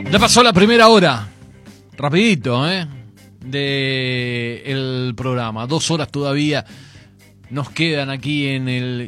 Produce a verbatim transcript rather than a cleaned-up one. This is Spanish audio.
Ya pasó la primera hora, rapidito, ¿eh? De el programa. Dos horas todavía nos quedan aquí en el